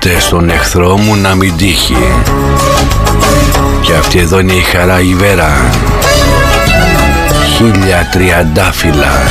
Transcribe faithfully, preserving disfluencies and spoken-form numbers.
ποτέ στον εχθρό μου να μην τύχει. Και αυτή εδώ είναι η χαρά η Βέρα. Χίλια τριαντάφυλλα.